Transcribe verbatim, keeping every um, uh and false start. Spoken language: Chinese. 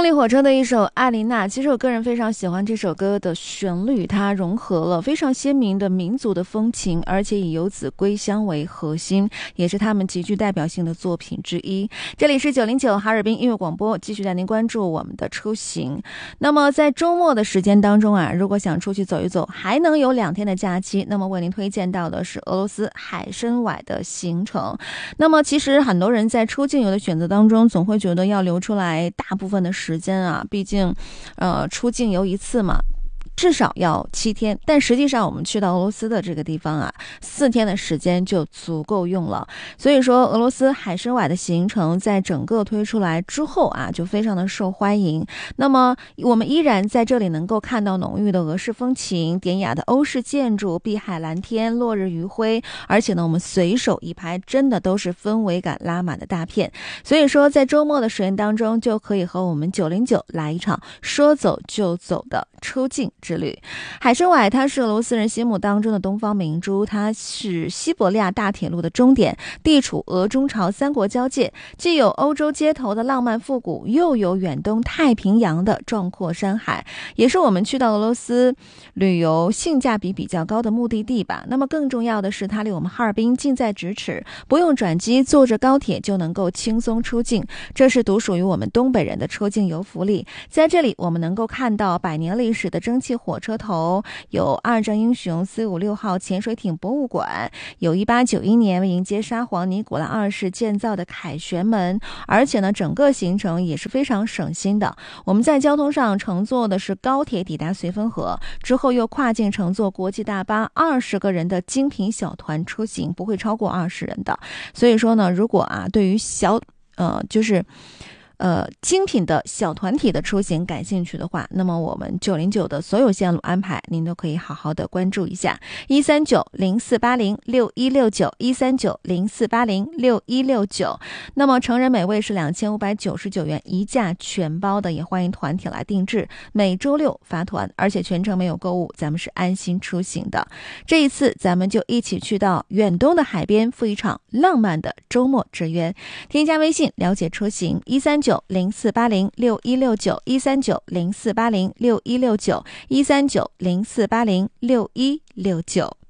动力火车的一首《艾琳娜》，其实我个人非常喜欢这首歌的旋律，它融合了非常鲜明的民族的风情，而且以游子归乡为核心，也是他们极具代表性的作品之一。这里是九零九哈尔滨音乐广播，继续带您关注我们的出行。那么在周末的时间当中啊，如果想出去走一走，还能有两天的假期，那么为您推荐到的是俄罗斯海参崴的行程。那么其实很多人在出境游的选择当中，总会觉得要留出来大部分的时间啊，毕竟呃出境游一次嘛，至少要七天，但实际上我们去到俄罗斯的这个地方啊，四天的时间就足够用了。所以说俄罗斯海参崴的行程在整个推出来之后啊，就非常的受欢迎。那么我们依然在这里能够看到浓郁的俄式风情，典雅的欧式建筑，碧海蓝天，落日余晖，而且呢我们随手一拍，真的都是氛围感拉满的大片。所以说在周末的时间当中，就可以和我们九零九来一场说走就走的出境之旅。海参崴它是俄罗斯人心目当中的东方明珠，它是西伯利亚大铁路的终点，地处俄中朝三国交界，既有欧洲街头的浪漫复古，又有远东太平洋的壮阔山海，也是我们去到俄罗斯旅游性价比比较高的目的地吧。那么更重要的是，它离我们哈尔滨近在咫尺，不用转机，坐着高铁就能够轻松出境，这是独属于我们东北人的出境游福利。在这里我们能够看到百年历史的蒸汽火车头，有二战英雄 C 五六号潜水艇博物馆，有一八九一年为迎接沙皇尼古拉二世建造的凯旋门，而且呢整个行程也是非常省心的。我们在交通上乘坐的是高铁抵达绥芬河，之后又跨境乘坐国际大巴，二十个人的精品小团出行，不会超过二十人的。所以说呢，如果啊对于小呃就是呃，精品的小团体的出行感兴趣的话，那么我们九零九的所有线路安排您都可以好好的关注一下，一三九零四八零六一六九一三九零四八零六一六九。那么成人每位是两千五百九十九元一价全包的，也欢迎团体来定制，每周六发团，而且全程没有购物，咱们是安心出行的。这一次咱们就一起去到远东的海边，赴一场浪漫的周末之约。添加微信了解出行一三九零四八零六一六九一三九零四八零六一六九一三九零四八零六一六九。